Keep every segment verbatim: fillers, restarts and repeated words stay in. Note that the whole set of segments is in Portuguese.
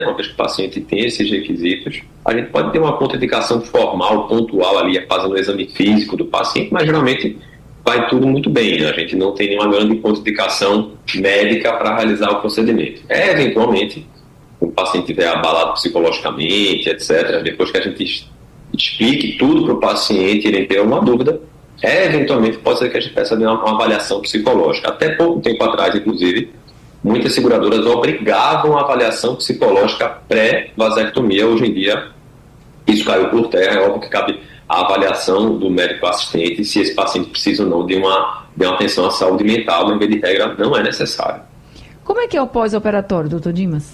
uma vez que o paciente tem esses requisitos, a gente pode ter uma contraindicação formal, pontual ali, fazendo o exame físico do paciente, mas geralmente vai tudo muito bem, a gente não tem nenhuma grande contraindicação médica para realizar o procedimento. É, eventualmente, o paciente estiver abalado psicologicamente, etcétera, depois que a gente explique tudo para o paciente, ele ter uma dúvida, é, eventualmente, pode ser que a gente peça uma, uma avaliação psicológica. Até pouco tempo atrás, inclusive, muitas seguradoras obrigavam a avaliação psicológica pré-vasectomia. Hoje em dia, isso caiu por terra. É óbvio que cabe a avaliação do médico assistente se esse paciente precisa ou não de uma, de uma atenção à saúde mental, mas, de regra, não é necessário. Como é que é o pós-operatório, doutor Dimas?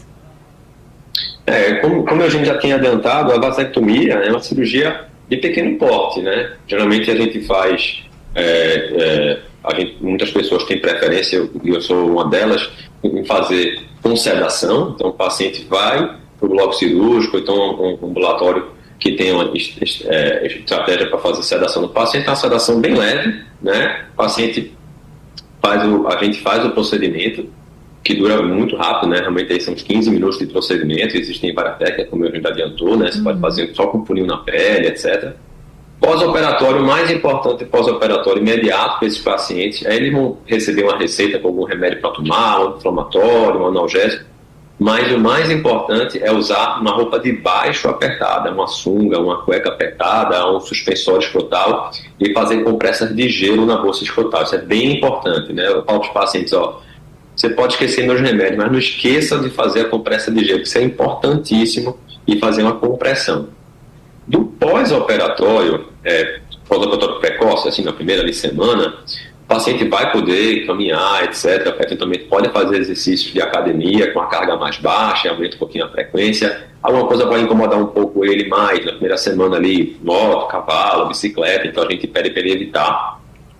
É, como, como a gente já tinha adiantado, a vasectomia é uma cirurgia de pequeno porte, né? Geralmente a gente faz, é, é, a gente, muitas pessoas têm preferência, eu, eu sou uma delas, em fazer com sedação. Então o paciente vai para o bloco cirúrgico, então um, um ambulatório que tem uma é, estratégia para fazer sedação do paciente, é uma sedação bem leve, né? O paciente faz o, a gente faz o procedimento, que dura muito rápido, né? Realmente aí são uns quinze minutos de procedimento, existem várias técnicas, como a gente adiantou, né? Você uhum. pode fazer só com funil na pele, etcétera. Pós-operatório, mais importante, pós-operatório imediato para esses pacientes, aí eles vão receber uma receita com algum remédio para tomar, um inflamatório, um analgésico, mas o mais importante é usar uma roupa de baixo apertada, uma sunga, uma cueca apertada, um suspensório escrotal e fazer compressas de gelo na bolsa escrotal. Isso é bem importante, né? Eu falo para os pacientes, ó, você pode esquecer meus remédios, mas não esqueça de fazer a compressa de gelo, isso é importantíssimo, e fazer uma compressão. Do pós-operatório, é, pós-operatório precoce, assim, na primeira ali, semana, o paciente vai poder caminhar, etcétera. Eventualmente pode fazer exercícios de academia com a carga mais baixa, aumenta um pouquinho a frequência. Alguma coisa vai incomodar um pouco ele mais na primeira semana ali, moto, cavalo, bicicleta, então a gente pede para ele evitar.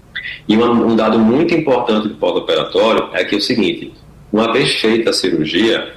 E um dado muito importante do pós-operatório é que é o seguinte, uma vez feita a cirurgia,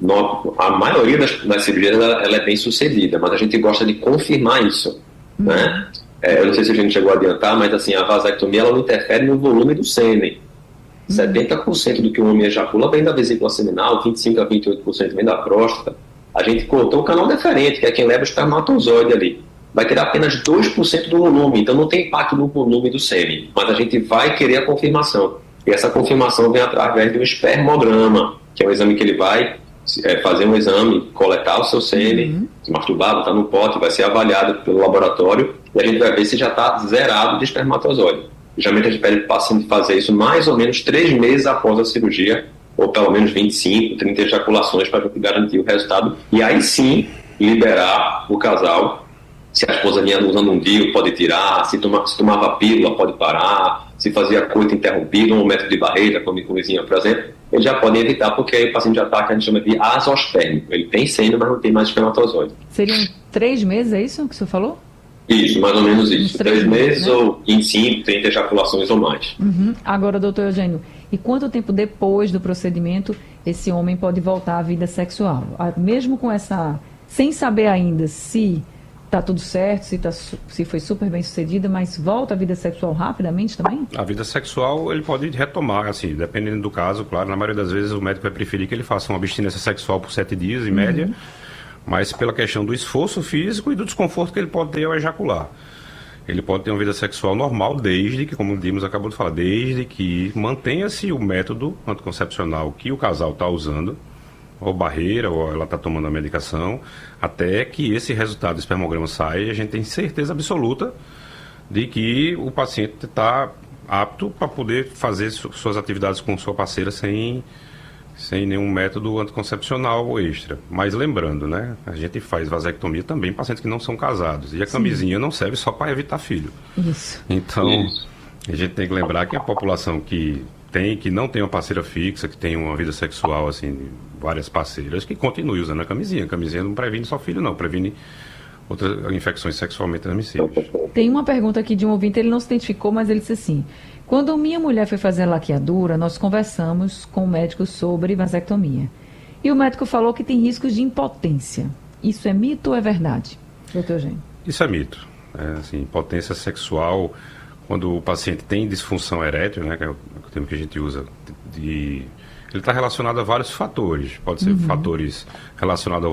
a maioria das, das cirurgias ela, ela é bem sucedida, mas a gente gosta de confirmar isso, uhum. né? É, eu não sei se a gente chegou a adiantar, mas assim, a vasectomia ela não interfere no volume do sêmen. Uhum. setenta por cento do que o homem ejacula vem da vesícula seminal, vinte e cinco por cento a vinte e oito por cento vem da próstata. A gente cortou o canal deferente, que é quem leva o espermatozoide ali. Vai ter apenas dois por cento do volume, então não tem impacto no volume do sêmen, mas a gente vai querer a confirmação. E essa confirmação vem através de um espermograma, que é um exame que ele vai é, fazer um exame, coletar o seu sêmen, uhum. se masturbar, botar no pote, vai ser avaliado pelo laboratório, e a gente vai ver se já está zerado de espermatozoide. Geralmente a gente pede para o paciente fazer isso mais ou menos três meses após a cirurgia, ou pelo menos vinte e cinco, trinta ejaculações para garantir o resultado, e aí sim liberar o casal. Se a esposa vinha usando um D I U, pode tirar. Se, toma, se tomava pílula, pode parar. Se fazia coito interrompido, um método de barreira, como coisinha, por exemplo, eles já podem evitar, porque aí o paciente já está, que a gente chama de azospérmico. Ele tem sêmen, mas não tem mais espermatozoide. Seriam três meses, é isso que o senhor falou? Isso, mais ou menos isso. Três, três meses, meses né? Ou em cinco, trinta ejaculações ou mais. Uhum. Agora, doutor Eugênio, e quanto tempo depois do procedimento esse homem pode voltar à vida sexual? Mesmo com essa, sem saber ainda se está tudo certo, se, tá, se foi super bem sucedida, mas volta à vida sexual rapidamente também? A vida sexual ele pode retomar, assim, dependendo do caso, claro, na maioria das vezes o médico vai preferir que ele faça uma abstinência sexual por sete dias, em uhum. média, mas pela questão do esforço físico e do desconforto que ele pode ter ao ejacular. Ele pode ter uma vida sexual normal desde que, como o Dimas acabou de falar, desde que mantenha-se o método anticoncepcional que o casal está usando, ou barreira, ou ela está tomando a medicação, até que esse resultado do espermograma saia e a gente tem certeza absoluta de que o paciente está apto para poder fazer su suas atividades com sua parceira sem, sem nenhum método anticoncepcional extra. Mas lembrando, né, a gente faz vasectomia também em pacientes que não são casados, e a camisinha Sim. não serve só para evitar filho. Isso. Então, Isso. a gente tem que lembrar que a população que tem, que não tem uma parceira fixa, que tem uma vida sexual, assim, várias parceiras, que continue usando a camisinha. A camisinha não previne só filho, não, previne outras infecções sexualmente transmissíveis. Tem uma pergunta aqui de um ouvinte, ele não se identificou, mas ele disse assim: quando minha mulher foi fazer a laqueadura, nós conversamos com o médico sobre vasectomia. E o médico falou que tem riscos de impotência. Isso é mito ou é verdade, doutor Eugênio? Isso é mito. É, assim, impotência sexual, quando o paciente tem disfunção erétil, né, que é o termo que a gente usa, de, ele está relacionado a vários fatores. Pode ser uhum. fatores relacionados ao